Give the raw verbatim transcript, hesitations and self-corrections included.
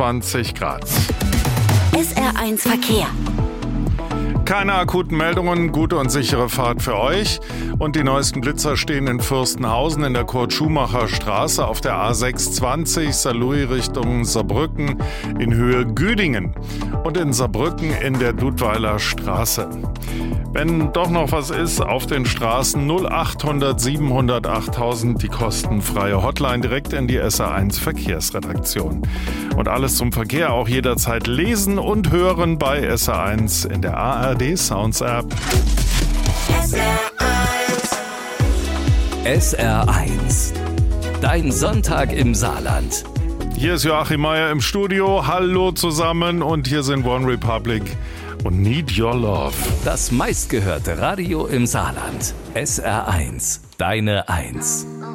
einundzwanzig Grad. S R eins Verkehr. Keine akuten Meldungen, gute und sichere Fahrt für euch. Und die neuesten Blitzer stehen in Fürstenhausen in der Kurt-Schumacher-Straße auf der A sechshundertzwanzig Saarlouis Richtung Saarbrücken in Höhe Güdingen und in Saarbrücken in der Dudweiler Straße. Wenn doch noch was ist, auf den Straßen null achthundert siebenhundert achttausend die kostenfreie Hotline direkt in die S R eins Verkehrsredaktion. Und alles zum Verkehr auch jederzeit lesen und hören bei S R eins in der A R D Sounds App. S R eins. S R eins. Dein Sonntag im Saarland. Hier ist Joachim Meier im Studio. Hallo zusammen und hier sind One Republic und Need Your Love. Das meistgehörte Radio im Saarland. S R eins. Deine Eins.